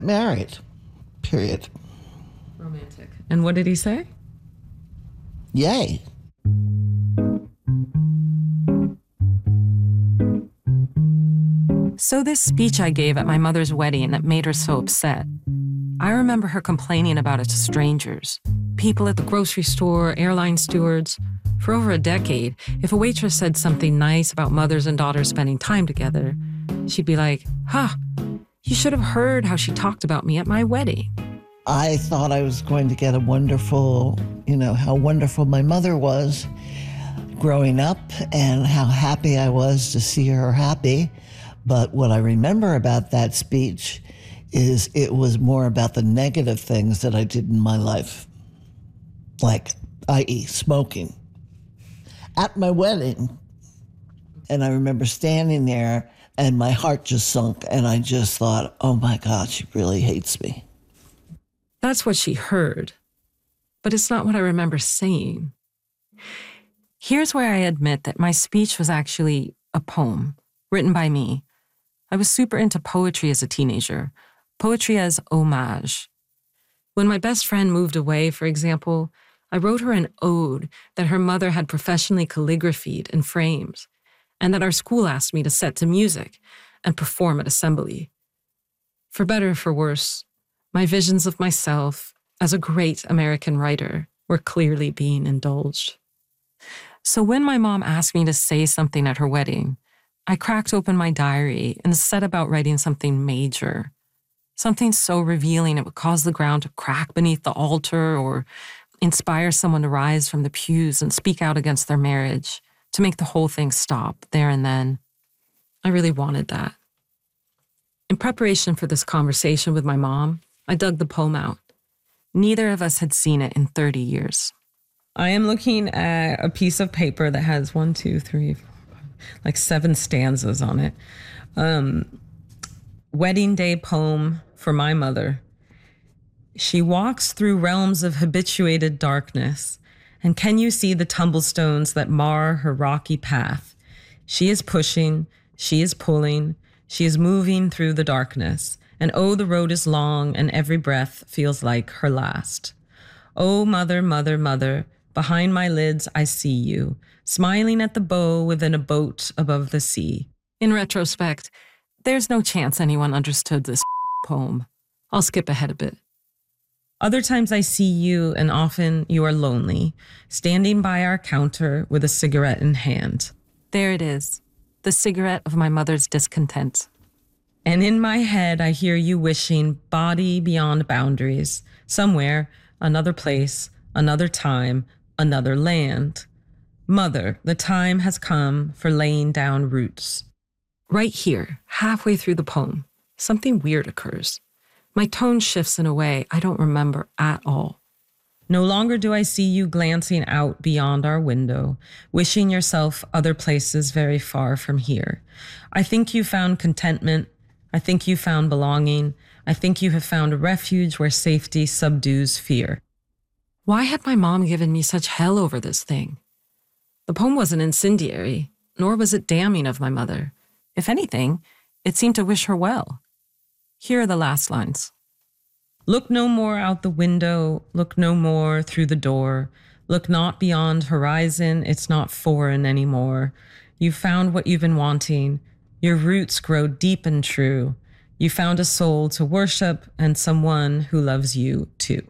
Married. Period. Romantic. And what did he say? Yay. So this speech I gave at my mother's wedding that made her so upset, I remember her complaining about it to strangers, people at the grocery store, airline stewards. For over a decade, if a waitress said something nice about mothers and daughters spending time together, she'd be like, you should have heard how she talked about me at my wedding. I thought I was going to get a wonderful, how wonderful my mother was growing up and how happy I was to see her happy. But what I remember about that speech is it was more about the negative things that I did in my life, like, i.e., smoking. At my wedding, and I remember standing there and my heart just sunk and I just thought, oh my God, she really hates me. That's what she heard, but it's not what I remember saying. Here's where I admit that my speech was actually a poem written by me. I was super into poetry as a teenager, poetry as homage. When my best friend moved away, for example, I wrote her an ode that her mother had professionally calligraphied in frames, and that our school asked me to set to music and perform at assembly. For better or for worse, my visions of myself as a great American writer were clearly being indulged. So when my mom asked me to say something at her wedding, I cracked open my diary and set about writing something major, something so revealing it would cause the ground to crack beneath the altar or inspire someone to rise from the pews and speak out against their marriage, to make the whole thing stop there and then. I really wanted that. In preparation for this conversation with my mom, I dug the poem out. Neither of us had seen it in 30 years. I am looking at a piece of paper that has 7 stanzas on it. Wedding day poem for my mother. She walks through realms of habituated darkness, and can you see the tumblestones that mar her rocky path? She is pushing, she is pulling, she is moving through the darkness, and oh, the road is long, and every breath feels like her last. Oh, mother, mother, mother, behind my lids I see you, smiling at the bow within a boat above the sea. In retrospect, there's no chance anyone understood this poem. I'll skip ahead a bit. Other times I see you, and often you are lonely, standing by our counter with a cigarette in hand. There it is, the cigarette of my mother's discontent. And in my head, I hear you wishing body beyond boundaries, somewhere, another place, another time, another land. Mother, the time has come for laying down roots. Right here, halfway through the poem, something weird occurs. My tone shifts in a way I don't remember at all. No longer do I see you glancing out beyond our window, wishing yourself other places very far from here. I think you found contentment. I think you found belonging. I think you have found a refuge where safety subdues fear. Why had my mom given me such hell over this thing? The poem wasn't incendiary, nor was it damning of my mother. If anything, it seemed to wish her well. Here are the last lines. Look no more out the window, look no more through the door. Look not beyond horizon, it's not foreign anymore. You found what you've been wanting. Your roots grow deep and true. You found a soul to worship and someone who loves you too.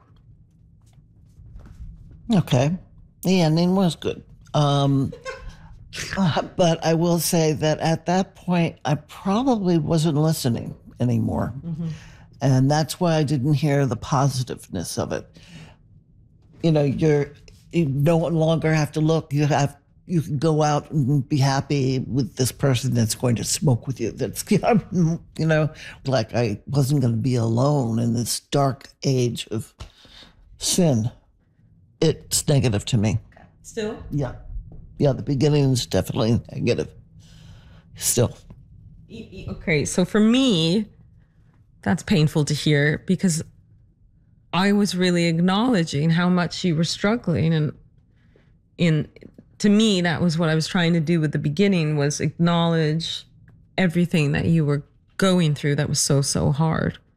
Okay. The ending was good. But I will say that at that point, I probably wasn't listening anymore. Mm-hmm. And that's why I didn't hear the positiveness of it. You no longer have to look. You can go out and be happy with this person that's going to smoke with you. That's, like I wasn't going to be alone in this dark age of sin. It's negative to me. Still? Yeah. Yeah, the beginning is definitely negative. Still. Okay, so for me, that's painful to hear because I was really acknowledging how much you were struggling. And to me, that was what I was trying to do with the beginning, was acknowledge everything that you were going through that was so, so hard.